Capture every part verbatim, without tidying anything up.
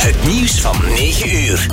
Het nieuws van negen uur.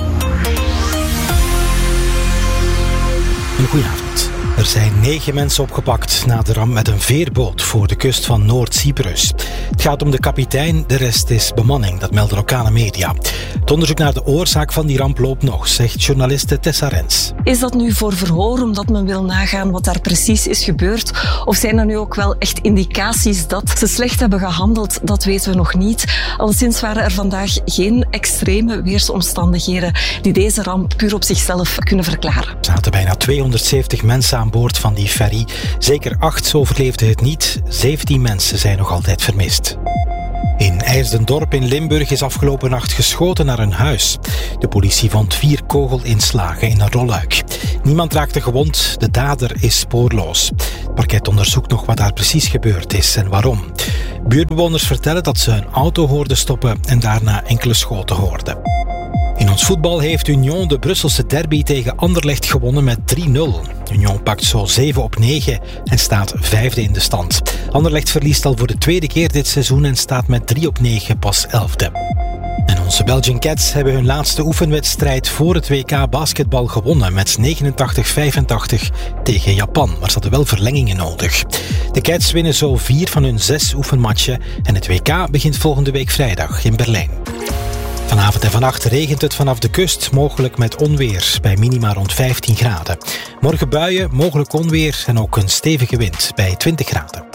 Een goedenavond. Er zijn negen mensen opgepakt na de ramp met een veerboot voor de kust van Noord-Cyprus. Het gaat om de kapitein, de rest is bemanning, dat melden lokale media. Het onderzoek naar de oorzaak van die ramp loopt nog, zegt journaliste Tessa Rens. Is dat nu voor verhoor, omdat men wil nagaan wat daar precies is gebeurd? Of zijn er nu ook wel echt indicaties dat ze slecht hebben gehandeld? Dat weten we nog niet. Alleszins waren er vandaag geen extreme weersomstandigheden die deze ramp puur op zichzelf kunnen verklaren. Er zaten bijna tweehonderdzeventig mensen aan boord van die ferry. Zeker acht overleefden het niet. zeventien mensen zijn nog altijd vermist. In IJsdendorp in Limburg is afgelopen nacht geschoten naar een huis. De politie vond vier kogelinslagen in een rolluik. Niemand raakte gewond, de dader is spoorloos. Het parket onderzoekt nog wat daar precies gebeurd is en waarom. Buurtbewoners vertellen dat ze een auto hoorden stoppen en daarna enkele schoten hoorden. In ons voetbal heeft Union de Brusselse derby tegen Anderlecht gewonnen met drie nul. Union pakt zo zeven op negen en staat vijfde in de stand. Anderlecht verliest al voor de tweede keer dit seizoen en staat met drie op negen pas elfde. En onze Belgian Cats hebben hun laatste oefenwedstrijd voor het W K basketbal gewonnen met negenentachtig vijfentachtig tegen Japan, maar ze hadden wel verlengingen nodig. De Cats winnen zo vier van hun zes oefenmatchen en het W K begint volgende week vrijdag in Berlijn. Vanavond en vannacht regent het vanaf de kust, mogelijk met onweer, bij minima rond vijftien graden. Morgen buien, mogelijk onweer en ook een stevige wind bij twintig graden.